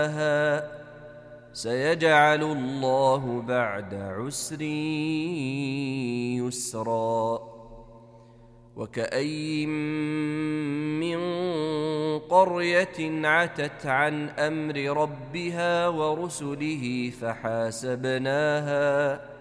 سيجعل الله بعد عسر يسرا. وكأي من قرية عتت عن أمر ربها ورسله